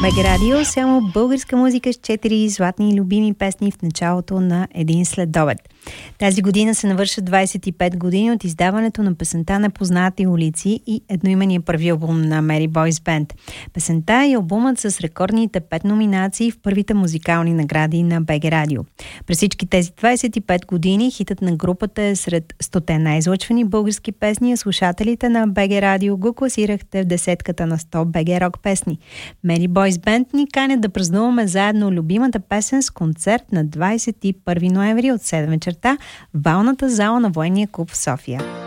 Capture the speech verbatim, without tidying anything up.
БГ Радио, само българска музика с четири златни и любими песни в началото на един следобед. Тази година се навършат двадесет и пет години от издаването на песента "Непознати улици" и едноимения първи албум на Mary Boy's Band. Песента е албумът с рекордните пет номинации в първите музикални награди на БГ Радио. През всички тези двадесет и пет години хитът на групата е сред стоте най-излъчвани български песни, а слушателите на БГ Радио го класирахте в десетката на сто БГ Рок песни. Mary Boy's Band ни канят да празнуваме заедно любимата песен с концерт на двадесет и първи ноември от седем вечерта в балната зала на Военния клуб в София.